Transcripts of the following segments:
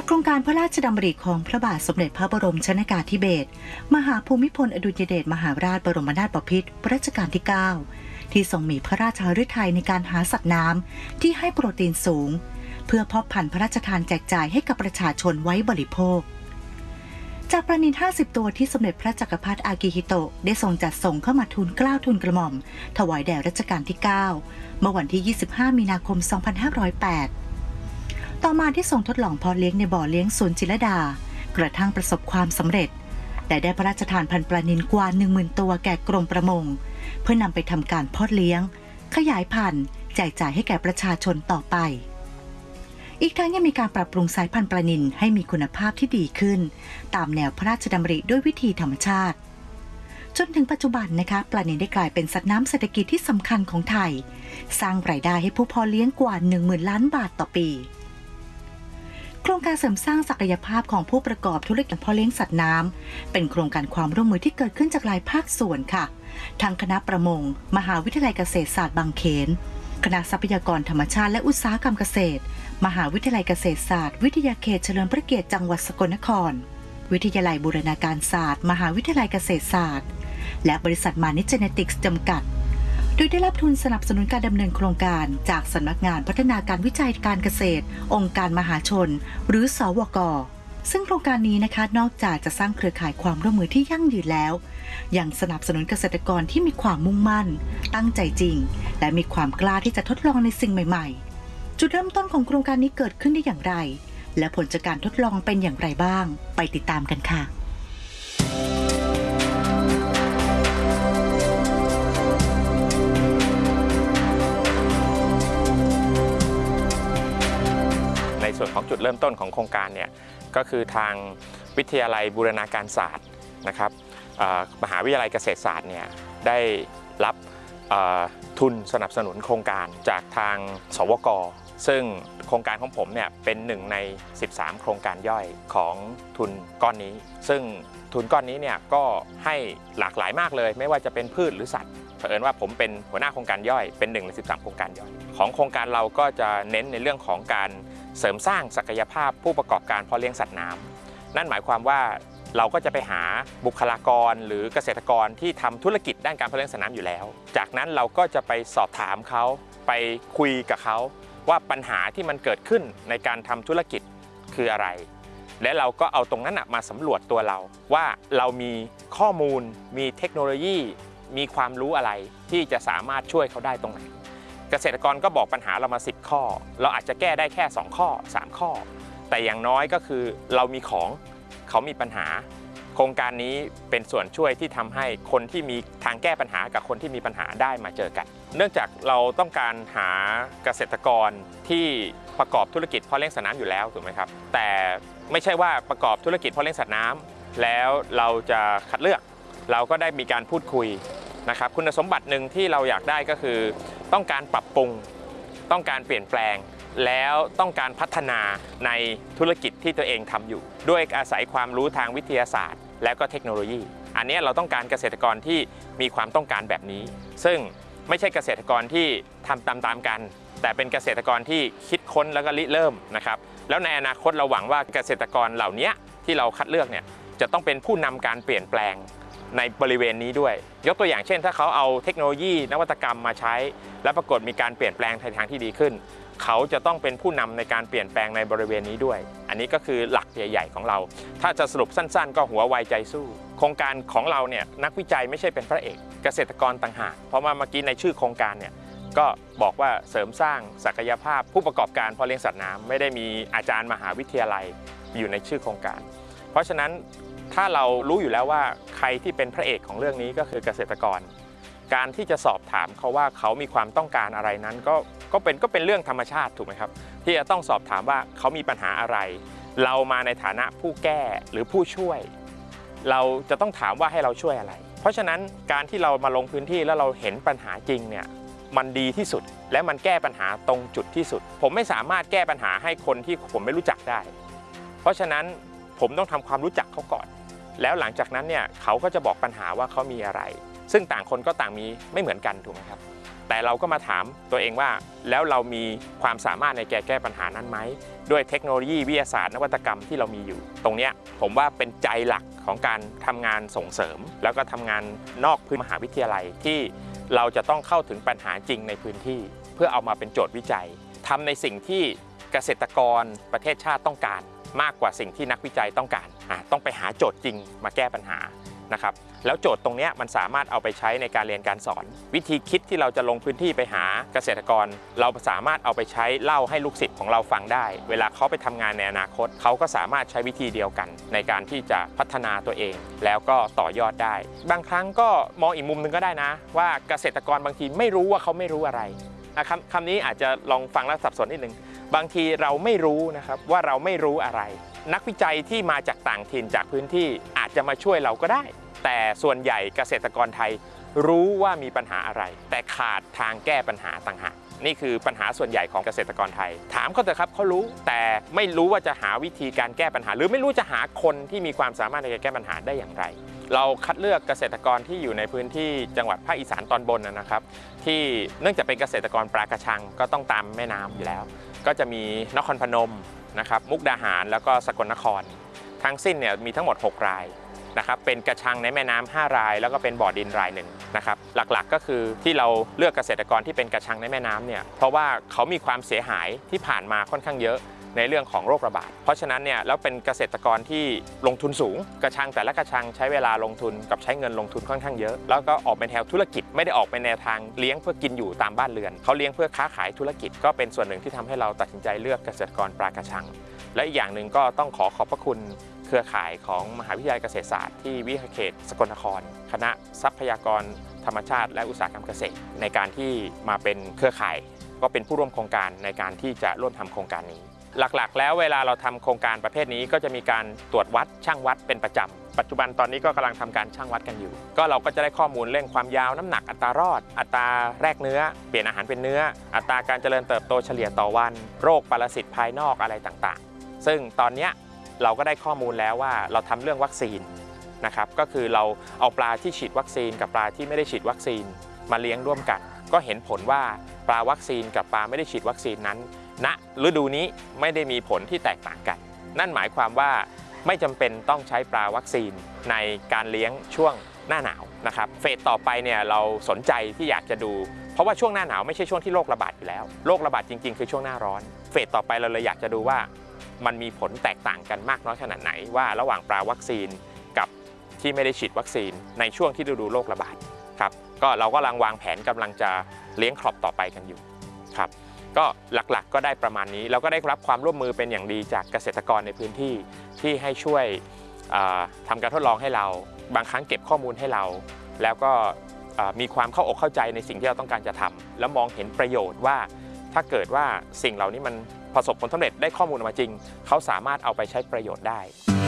จากโครงการพระราชดำริของพระบาทสมเด็จพระบรมชนกาธิเบศรมหาภูมิพลอดุลยเดชมหาราชบรมนาถบพิตรรัชกาลที่ 9 ที่ทรงมีพระราชฤทัยในการหาสัตว์น้ำที่ให้โปรตีนสูงเพื่อเพาะพันธุ์พระราชทานแจกจ่ายให้กับประชาชนไว้บริโภคจากปลานิล50 ตัวที่สมเด็จพระจักรพรรดิอากิฮิโตะได้ทรงจัดส่งเข้ามาทูลเกล้าทูลกระหม่อมถวายแด่รัชกาลที่ 9 เมื่อวันที่ 25 มีนาคม 2508 ต่อมาที่ทรงทดลองเพาะเลี้ยงในบ่อเลี้ยงสวนจิรดากระทั่งประสบความสำเร็จและได้พระราชทานพันธุ์ปลานิลกว่า 10,000 ตัวแก่กรมประมงเพื่อนำไปทำการเพาะเลี้ยงขยายพันธุ์แจกจ่ายให้แก่ประชาชนต่อไปอีกทั้งยังมีการปรับปรุงสายพันธุ์ปลานิลให้มีคุณภาพที่ดีขึ้นตามแนวพระราชดำริด้วยวิธีธรรมชาติจนถึงปัจจุบันนะคะปลานิลได้กลายเป็นสัตว์น้ำเศรษฐกิจที่สำคัญของไทยสร้างรายได้ให้ผู้เพาะเลี้ยงกว่า 10,000 ล้านบาทต่อปีโครงการเสริมสร้างศักยภาพของผู้ประกอบธุรกิจเพาะเลี้ยงสัตว์น้ำเป็นโครงการความร่วมมือที่เกิดขึ้นจากหลายภาคส่วนค่ะทั้งคณะประมงมหาวิทยาลัยเกษตรศาสตร์บางเขนคณะทรัพยากรธรรมชาติและอุตสาหกรรมเกษตรมหาวิทยาลัยเกษตรศาสตร์วิทยาเขตเฉลิมพระเกียรติจังหวัดสกลนครวิทยาลัยบูรณาการศาสตร์มหาวิทยาลัยเกษตรศาสตร์และบริษัทมานิเจเนติกส์จำกัดโดยได้รับทุนสนับสนุนการดำเนินโครงการจากสำนักงานพัฒนาการวิจัยการเกษตรองค์การมหาชนหรือสวก.ซึ่งโครงการนี้นะคะนอกจากจะสร้างเครือข่ายความร่วมมือที่ยั่งยืนแล้วยังสนับสนุนเกษตรกรที่มีความมุ่งมั่นตั้งใจจริงและมีความกล้าที่จะทดลองในสิ่งใหม่ๆจุดเริ่มต้นของโครงการนี้เกิดขึ้นได้อย่างไรและผลจากการทดลองเป็นอย่างไรบ้างไปติดตามกันค่ะในส่วนของจุดเริ่มต้นของโครงการเนี่ยก็คือทางวิทยาลัยบูรณาการศาสตร์นะครับมหาวิทยาลัยเกษตรศาสตร์เนี่ยได้รับทุนสนับสนุนโครงการจากทางสวก.ซึ่งโครงการของผมเนี่ยเป็น1 ใน 13 โครงการย่อยของทุนก้อนนี้ซึ่งทุนก้อนนี้เนี่ยก็ให้หลากหลายมากเลยไม่ว่าจะเป็นพืชหรือสัตว์เผอิญว่าผมเป็นหัวหน้าโครงการย่อยเป็น1 ใน 13 โครงการย่อยของโครงการเราก็จะเน้นในเรื่องของการเสริมสร้างศักยภาพผู้ประกอบการเพาะเลี้ยงสัตว์น้ำนั่นหมายความว่าเราก็จะไปหาบุคลากรหรือเกษตรกรที่ทำธุรกิจด้านการเพาะเลี้ยงสัตว์น้ำอยู่แล้วจากนั้นเราก็จะไปสอบถามเขาไปคุยกับเขาว่าปัญหาที่มันเกิดขึ้นในการทำธุรกิจคืออะไรและเราก็เอาตรงนั้นมาสำรวจตัวเราว่าเรามีข้อมูลมีเทคโนโลยีมีความรู้อะไรที่จะสามารถช่วยเขาได้ตรงไหนเกษตรกรก็บอกปัญหาเรามา10 ข้อเราอาจจะแก้ได้แค่2 ข้อ 3 ข้อแต่อย่างน้อยก็คือเรามีของเขามีปัญหาโครงการนี้เป็นส่วนช่วยที่ทำให้คนที่มีทางแก้ปัญหากับคนที่มีปัญหาได้มาเจอกันเนื่องจากเราต้องการหาเกษตรกรที่ประกอบธุรกิจเพาะเลี้ยงสัตว์น้ำอยู่แล้วถูกไหมครับแต่ไม่ใช่ว่าประกอบธุรกิจเพาะเลี้ยงสัตว์น้ำแล้วเราจะคัดเลือกเราก็ได้มีการพูดคุยนะครับคุณสมบัติหนึ่งที่เราอยากได้ก็คือต้องการปรับปรุงต้องการเปลี่ยนแปลงแล้วต้องการพัฒนาในธุรกิจที่ตัวเองทำอยู่ด้วยอาศัยความรู้ทางวิทยาศาสตร์และก็เทคโนโลยีอันนี้เราต้องการเกษตรกรที่มีความต้องการแบบนี้ซึ่งไม่ใช่เกษตรกรที่ทำตามกันแต่เป็นเกษตรกรที่คิดค้นแล้วก็ริเริ่มนะครับแล้วในอนาคตเราหวังว่าเกษตรกรเหล่านี้ที่เราคัดเลือกเนี่ยจะต้องเป็นผู้นำการเปลี่ยนแปลงในบริเวณนี้ด้วยยกตัวอย่างเช่นถ้าเขาเอาเทคโนโลยีนวัตกรรมมาใช้และปรากฏมีการเปลี่ยนแปลงในทางที่ดีขึ้นเขาจะต้องเป็นผู้นำในการเปลี่ยนแปลงในบริเวณนี้ด้วยอันนี้ก็คือหลักใหญ่ๆของเราถ้าจะสรุปสั้นๆก็หัวไวใจสู้โครงการของเราเนี่ยนักวิจัยไม่ใช่เป็นพระเอกเกษตรกรต่างหากเพราะว่าเมื่อกี้ในชื่อโครงการเนี่ยก็บอกว่าเสริมสร้างศักยภาพผู้ประกอบการเพาะเลี้ยงสัตว์น้ำไม่ได้มีอาจารย์มหาวิทยาลัยอยู่ในชื่อโครงการเพราะฉะนั้นถ้าเรารู้อยู่แล้วว่าใครที่เป็นพระเอกของเรื่องนี้ก็คือเกษตรกรการที่จะสอบถามเขาว่าเขามีความต้องการอะไรนั้นก็เป็นเรื่องธรรมชาติถูกไหมครับที่จะต้องสอบถามว่าเขามีปัญหาอะไรเรามาในฐานะผู้แก้หรือผู้ช่วยเราจะต้องถามว่าให้เราช่วยอะไรเพราะฉะนั้นการที่เรามาลงพื้นที่แล้วเราเห็นปัญหาจริงเนี่ยมันดีที่สุดและมันแก้ปัญหาตรงจุดที่สุดผมไม่สามารถแก้ปัญหาให้คนที่ผมไม่รู้จักได้เพราะฉะนั้นผมต้องทำความรู้จักเขาก่อนแล้วหลังจากนั้นเนี่ยเขาก็จะบอกปัญหาว่าเขามีอะไรซึ่งต่างคนก็ต่างมีไม่เหมือนกันถูกไหมครับแต่เราก็มาถามตัวเองว่าแล้วเรามีความสามารถในแก้ปัญหานั้นไหมด้วยเทคโนโลยีวิทยาศาสตร์นวัตกรรมที่เรามีอยู่ตรงนี้ผมว่าเป็นใจหลักของการทำงานส่งเสริมแล้วก็ทำงานนอกพื้นมหาวิทยาลัยที่เราจะต้องเข้าถึงปัญหาจริงในพื้นที่เพื่อเอามาเป็นโจทย์วิจัยทำในสิ่งที่เกษตรกรประเทศชาติต้องการมากกว่าสิ่งที่นักวิจัยต้องการต้องไปหาโจทย์จริงมาแก้ปัญหานะครับแล้วโจทย์ตรงนี้มันสามารถเอาไปใช้ในการเรียนการสอนวิธีคิดที่เราจะลงพื้นที่ไปหาเกษตรกรเราสามารถเอาไปใช้เล่าให้ลูกศิษย์ของเราฟังได้เวลาเขาไปทำงานในอนาคตเขาก็สามารถใช้วิธีเดียวกันในการที่จะพัฒนาตัวเองแล้วก็ต่อยอดได้บางครั้งก็มองอีกมุมนึงก็ได้นะว่าเกษตรกรบางทีไม่รู้ว่าเขาไม่รู้อะไรคำนี้อาจจะลองฟังแล้วสับสนนิดนึงบางทีเราไม่รู้นะครับว่าเราไม่รู้อะไรนักวิจัยที่มาจากต่างถิ่นจากพื้นที่อาจจะมาช่วยเราก็ได้แต่ส่วนใหญ่เกษตรกรไทยรู้ว่ามีปัญหาอะไรแต่ขาดทางแก้ปัญหาต่างหากนี่คือปัญหาส่วนใหญ่ของเกษตรกรไทยถามเขาเถอะครับเขารู้แต่ไม่รู้ว่าจะหาวิธีการแก้ปัญหาหรือไม่รู้จะหาคนที่มีความสามารถในการแก้ปัญหาได้อย่างไรเราคัดเลือกเกษตรกรที่อยู่ในพื้นที่จังหวัดภาคอีสานตอนบนนะครับที่เนื่องจากเป็นเกษตรกรปลากระชังก็ต้องตามแม่น้ำอยู่แล้วก็จะมีนครพนมนะครับมุกดาหารแล้วก็สกลนครทั้งสิ้นเนี่ยมีทั้งหมด6รายนะครับเป็นกระชังในแม่น้ำ5รายแล้วก็เป็นบ่อดินรายหนึ่งนะครับหลักๆก็คือที่เราเลือกเกษตรกรที่เป็นกระชังในแม่น้ำเนี่ยเพราะว่าเขามีความเสียหายที่ผ่านมาค่อนข้างเยอะในเรื่องของโรคระบาดเพราะฉะนั้นเนี่ยแล้วเป็นเกษตรกรที่ลงทุนสูงกระชังแต่ละกระชังใช้เวลาลงทุนกับใช้เงินลงทุนค่อนข้างเยอะแล้วก็ออกเป็นแนวธุรกิจไม่ได้ออกเป็นแนวทางเลี้ยงเพื่อกินอยู่ตามบ้านเรือนเขาเลี้ยงเพื่อค้าขายธุรกิจก็เป็นส่วนหนึ่งที่ทำให้เราตัดสินใจเลือกเกษตรกรปลากระชังและอีกอย่างหนึ่งก็ต้องขอบพระคุณเครือข่ายของมหาวิทยาลัยเกษตรศาสตร์ที่วิทยาเขตสกลนครคณะทรัพยากรธรรมชาติและอุตสาหกรรมเกษตรในการที่มาเป็นเครือข่ายก็เป็นผู้ร่วมโครงการในการที่จะร่วมทำโครงการนี้หลักๆแล้วเวลาเราทำโครงการประเภทนี้ก็จะมีการตรวจวัดช่างวัดเป็นประจำปัจจุบันตอนนี้ก็กำลังทำการช่างวัดกันอยู่ก็เราก็จะได้ข้อมูลเรื่องความยาวน้ำหนักอัตรารอดอัตราแรกเนื้อเปลี่ยนอาหารเป็นเนื้ออัตราการเจริญเติบโตเฉลี่ยต่อวันโรคปรสิตภายนอกอะไรต่างๆซึ่งตอนนี้เราก็ได้ข้อมูลแล้วว่าเราทำเรื่องวัคซีนนะครับก็คือเราเอาปลาที่ฉีดวัคซีนกับปลาที่ไม่ได้ฉีดวัคซีนมาเลี้ยงร่วมกันก็เห็นผลว่าปลาวัคซีนกับปลาไม่ได้ฉีดวัคซีนนั้นณฤดูนี้ไม่ได้มีผลที่แตกต่างกันนั่นหมายความว่าไม่จำเป็นต้องใช้ปลาวัคซีนในการเลี้ยงช่วงหน้าหนาวนะครับเฟสต่อไปเนี่ยเราสนใจที่อยากจะดูเพราะว่าช่วงหน้าหนาวไม่ใช่ช่วงที่โรคระบาดอยู่แล้วโรคระบาดจริงๆคือช่วงหน้าร้อนเฟสต่อไปเราเลยอยากจะดูว่ามันมีผลแตกต่างกันมากน้อยขนาดไหนว่าระหว่างปลาวัคซีนกับที่ไม่ได้ฉีดวัคซีนในช่วงที่ฤดูโรคระบาดครับก็เราก็กำลังวางแผนกำลังจะเลี้ยงครอปต่อไปกันอยู่ครับก็หลักๆก็ได้ประมาณนี้เราก็ได้รับความร่วมมือเป็นอย่างดีจากเกษตรกรในพื้นที่ที่ให้ช่วยทำการทดลองให้เราบางครั้งเก็บข้อมูลให้เราแล้วก็มีความเข้าอกเข้าใจในสิ่งที่เราต้องการจะทำแล้วมองเห็นประโยชน์ว่าถ้าเกิดว่าสิ่งเหล่านี้มันประสบผลสำเร็จได้ข้อมูลออกมาจริงเขาสามารถเอาไปใช้ประโยชน์ได้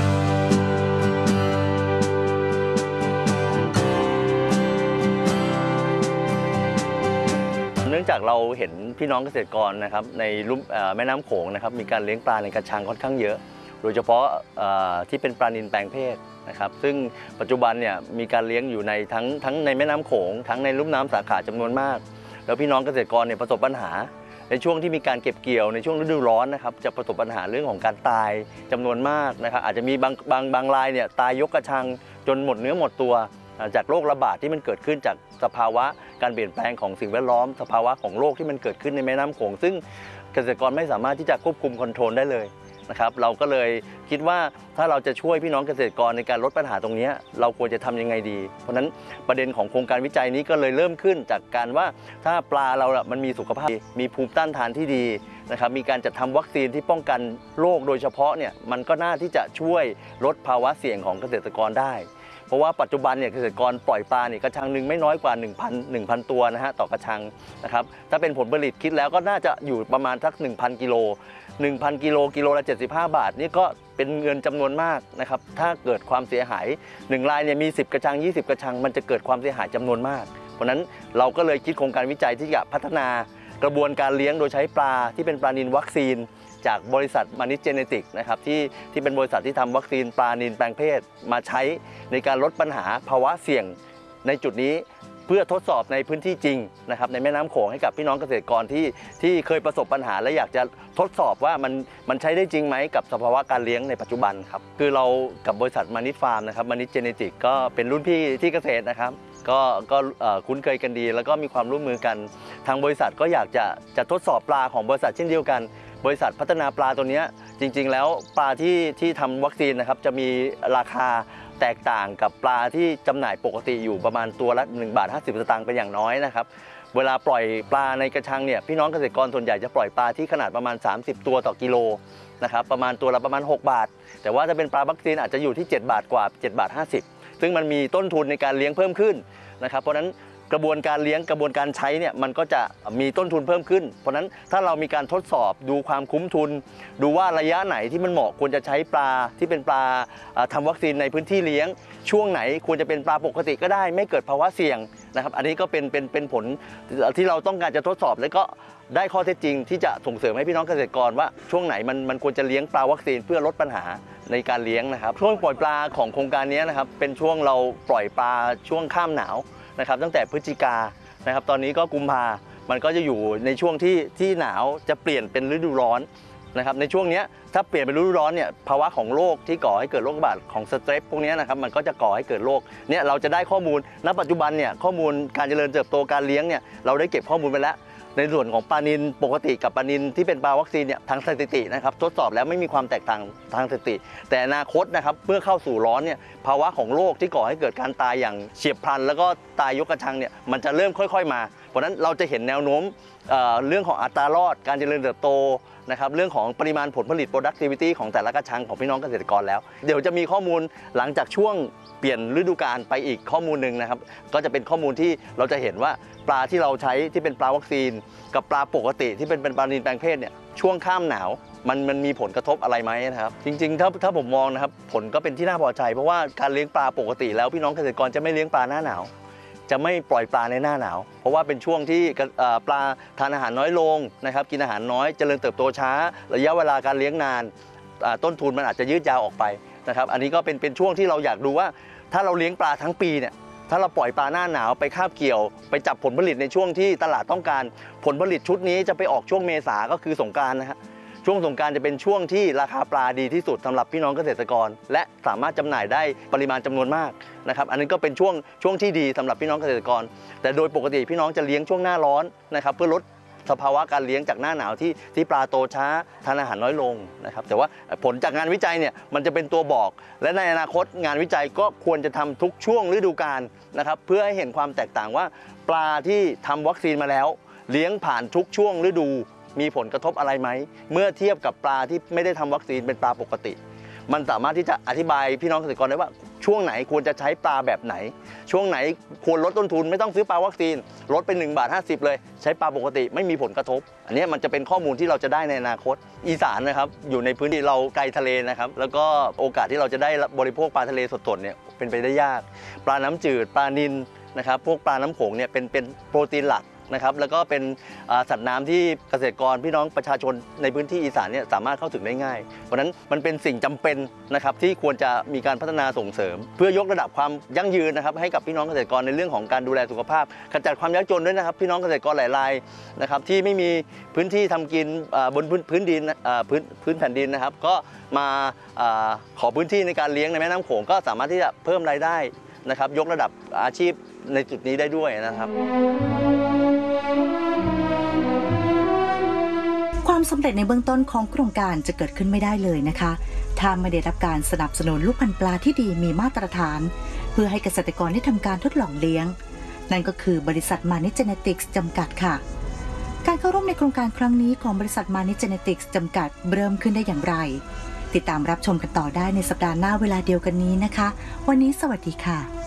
เนื่องจากเราเห็นพี่น้องเกษตรกรนะครับในลุ่มแม่น้ำโขงนะครับมีการเลี้ยงปลาในกระชังค่อนข้างเยอะโดยเฉพาะที่เป็นปลานิลแปลงเพศนะครับซึ่งปัจจุบันเนี่ยมีการเลี้ยงอยู่ในทั้งในแม่น้ำโขงทั้งในลุ่มน้ำสาขาจำนวนมากแล้วพี่น้องเกษตรกรเนี่ยประสบปัญหาในช่วงที่มีการเก็บเกี่ยวในช่วงฤดูร้อนนะครับจะประสบปัญหาเรื่องของการตายจำนวนมากนะครับอาจจะมีบางรายเนี่ยตายยกกระชังจนหมดเนื้อหมดตัวจากโรคระบาดที่มันเกิดขึ้นจากสภาวะการเปลี่ยนแปลงของสิ่งแวดล้อมสภาวะของโรคที่มันเกิดขึ้นในแม่น้ำโขงซึ่งเกษตรกรไม่สามารถที่จะควบคุมคอนโทรลได้เลยนะครับเราก็เลยคิดว่าถ้าเราจะช่วยพี่น้องเกษตรกรในการลดปัญหาตรงนี้เราควรจะทำยังไงดีเพราะฉะนั้นประเด็นของโครงการวิจัยนี้ก็เลยเริ่มขึ้นจากการว่าถ้าปลาเรามันมีสุขภาพมีภูมิต้านทานที่ดีนะครับมีการจัดทำวัคซีนที่ป้องกันโรคโดยเฉพาะเนี่ยมันก็น่าที่จะช่วยลดภาวะเสี่ยงของเกษตรกรได้เพราะว่าปัจจุบันเนี่ยเกษตรกรปล่อยปลาเนี่ยกระชังหนึ่งไม่น้อยกว่า 1,000 ตัวนะฮะต่อกระชังนะครับถ้าเป็นผลผลิตคิดแล้วก็น่าจะอยู่ประมาณสัก 1,000 กิโล 1,000 กิโลกิโลละ75 บาทนี่ก็เป็นเงินจำนวนมากนะครับถ้าเกิดความเสียหาย1รายเนี่ยมี10กระชัง20กระชังมันจะเกิดความเสียหายจำนวนมากเพราะนั้นเราก็เลยคิดโครงการวิจัยที่จะพัฒนากระบวนการเลี้ยงโดยใช้ปลาที่เป็นปลานิลวัคซีนจากบริษัทมานิชเจเนติกนะครับที่เป็นบริษัทที่ทำวัคซีนปลานิลแปลงเพศมาใช้ในการลดปัญหาภาวะเสี่ยงในจุดนี้เพื่อทดสอบในพื้นที่จริงนะครับในแม่น้ำโขงให้กับพี่น้องเกษตรกรที่เคยประสบปัญหาและอยากจะทดสอบว่ามันใช้ได้จริงไหมกับสภาวะการเลี้ยงในปัจจุบันครับคือเรากับบริษัทมานิดฟาร์มนะครับมานิดเจเนติกก็เป็นรุ่นพี่ที่เกษตรนะครับก็คุ้นเคยกันดีแล้วก็มีความร่วมมือกันทางบริษัทก็อยากจะทดสอบปลาของบริษัทเช่นเดียวกันบริษัทพัฒนาปลาตัวนี้จริงๆแล้วปลาที่ทำวัคซีนนะครับจะมีราคาแตกต่างกับปลาที่จำหน่ายปกติอยู่ประมาณตัวละ1.50 บาทเป็นอย่างน้อยนะครับเวลาปล่อยปลาในกระชังเนี่ยพี่น้องเกษตรกรส่วนใหญ่จะปล่อยปลาที่ขนาดประมาณ30ตัวต่อกิโลนะครับประมาณตัวละประมาณ6 บาทแต่ว่าถ้าเป็นปลาวัคซีนอาจจะอยู่ที่7 บาทกว่า7.50 บาทซึ่งมันมีต้นทุนในการเลี้ยงเพิ่มขึ้นนะครับเพราะฉะนั้นกระบวนการเลี้ยงกระบวนการใช้เนี่ยมันก็จะมีต้นทุนเพิ่มขึ้นเพราะฉะนั้นถ้าเรามีการทดสอบดูความคุ้มทุนดูว่าระยะไหนที่มันเหมาะควรจะใช้ปลาที่เป็นปลาทำวัคซีนในพื้นที่เลี้ยงช่วงไหนควรจะเป็นปลาปกติก็ได้ไม่เกิดภาวะเสี่ยงนะครับอันนี้ก็เป็นผลที่เราต้องการจะทดสอบและก็ได้ข้อเท็จจริงที่จะส่งเสริมให้พี่น้องเกษตรกรว่าช่วงไหนมันควรจะเลี้ยงปลาวัคซีนเพื่อลดปัญหาในการเลี้ยงนะครับช่วงปล่อยปลาของโครงการนี้นะครับเป็นช่วงเราปล่อยปลาช่วงข้ามหนาวนะครับตั้งแต่พฤศจิกานะครับตอนนี้ก็กุมภามันก็จะอยู่ในช่วงที่หนาวจะเปลี่ยนเป็นฤดูร้อนนะครับในช่วงนี้ถ้าเปลี่ยนเป็นฤดูร้อนเนี่ยภาวะของโรคที่ก่อให้เกิดโรคระบาดของสเตรปพวกนี้นะครับมันก็จะก่อให้เกิดโรคเนี่ยเราจะได้ข้อมูลณปัจจุบันเนี่ยข้อมูลการเจริญเติบโตการเลี้ยงเนี่ยเราได้เก็บข้อมูลไปแล้วในส่วนของปลานิลปกติกับปลานิลที่เป็นปลาวัคซีนเนี่ยทางสถิตินะครับทดสอบแล้วไม่มีความแตกต่างทางสถิติแต่อนาคตนะครับเมื่อเข้าสู่ร้อนเนี่ยภาวะของโรคที่ก่อให้เกิดการตายอย่างเฉียบพลันแล้วก็ตายยกกระชังเนี่ยมันจะเริ่มค่อยๆมาเพราะฉะนั้นเราจะเห็นแนวโน้มเรื่องของอัตรารอดการเจริญเติบโตนะครับเรื่องของปริมาณผลผลิต productivity ของแต่ละกระชังของพี่น้องเกษตรกรแล้วเดี๋ยวจะมีข้อมูลหลังจากช่วงเปลี่ยนฤดูกาลไปอีกข้อมูลหนึ่งนะครับก็จะเป็นข้อมูลที่เราจะเห็นว่าปลาที่เราใช้ที่เป็นปลาวัคซีนกับปลาปกติที่เป็นปลานิลแปลงเพศเนี่ยช่วงข้ามหนาวมันมีผลกระทบอะไรไหมนะครับจริงๆถ้าผมมองนะครับผลก็เป็นที่น่าพอใจเพราะว่าการเลี้ยงปลาปกติแล้วพี่น้องเกษตรกรจะไม่เลี้ยงปลาหน้าหนาวจะไม่ปล่อยปลาในหน้าหนาวเพราะว่าเป็นช่วงที่ปลาทานอาหารน้อยลงนะครับกินอาหารน้อยเจริญเติบโตช้าระยะเวลาการเลี้ยงนานต้นทุนมันอาจจะยืดยาวออกไปนะครับอันนี้ก็เป็นช่วงที่เราอยากดูว่าถ้าเราเลี้ยงปลาทั้งปีเนี่ยถ้าเราปล่อยปลาหน้าหนาวไปคาบเกี่ยวไปจับผลผลิตในช่วงที่ตลาดต้องการผลผลิตชุดนี้จะไปออกช่วงเมษาก็คือสงกรานต์นะฮะช่วงสงกรานต์จะเป็นช่วงที่ราคาปลาดีที่สุดสำหรับพี่น้องเกษตรกรและสามารถจำหน่ายได้ปริมาณจำนวนมากนะครับอันนี้ก็เป็นช่วงที่ดีสำหรับพี่น้องเกษตรกรแต่โดยปกติพี่น้องจะเลี้ยงช่วงหน้าร้อนนะครับเพื่อลดสภาวะการเลี้ยงจากหน้าหนาวที่ปลาโตช้าทานอาหารน้อยลงนะครับแต่ว่าผลจากงานวิจัยเนี่ยมันจะเป็นตัวบอกและในอนาคตงานวิจัยก็ควรจะทำทุกช่วงฤดูกาลนะครับเพื่อให้เห็นความแตกต่างว่าปลาที่ทำวัคซีนมาแล้วเลี้ยงผ่านทุกช่วงฤดูมีผลกระทบอะไรไหมเมื่อเทียบกับปลาที่ไม่ได้ทำวัคซีนเป็นปลาปกติมันสามารถที่จะอธิบายพี่น้องเกษตรกรได้ว่าช่วงไหนควรจะใช้ปลาแบบไหนช่วงไหนควรลดต้นทุนไม่ต้องซื้อปลาวัคซีนลดเป็น1.50 บาทเลยใช้ปลาปกติไม่มีผลกระทบอันนี้มันจะเป็นข้อมูลที่เราจะได้ในอนาคตอีสานนะครับอยู่ในพื้นที่เราไกลทะเลนะครับแล้วก็โอกาสที่เราจะได้บริโภคปลาทะเลสดๆเนี่ยเป็นไปได้ยากปลาน้ำจืดปลานิลนะครับพวกปลาน้ำโขงเนี่ยเป็นโปรตีนหลักนะครับแล้วก็เป็นสัตว์น้ำที่เกษตรกรพี่น้องประชาชนในพื้นที่อีสานเนี่ยสามารถเข้าถึงได้ง่ายเพราะฉะนั้นมันเป็นสิ่งจำเป็นนะครับที่ควรจะมีการพัฒนาส่งเสริมเพื่อยกระดับความยั่งยืนนะครับให้กับพี่น้องเกษตรกรในเรื่องของการดูแลสุขภาพขจัดความยากจนด้วยนะครับพี่น้องเกษตรกรหลายรายนะครับที่ไม่มีพื้นที่ทำกินบนพื้นดินพื้นแผ่นดินนะครับก็มาขอพื้นที่ในการเลี้ยงในแม่น้ำโขงก็สามารถที่จะเพิ่มรายได้นะครับยกระดับอาชีพในจุดนี้ได้ด้วยนะครับความสำเร็จในเบื้องต้นของโครงการจะเกิดขึ้นไม่ได้เลยนะคะถ้าไม่ได้รับการสนับสนุนลูกพันธุ์ปลาที่ดีมีมาตรฐานเพื่อให้เกษตรกรได้ทำการทดลองเลี้ยงนั่นก็คือบริษัทมานิเจเนติกส์จำกัดค่ะการเข้าร่วมในโครงการครั้งนี้ของบริษัทมานิเจเนติกส์จำกัดเริ่มขึ้นได้อย่างไรติดตามรับชมกันต่อได้ในสัปดาห์หน้าเวลาเดียวกันนี้นะคะวันนี้สวัสดีค่ะ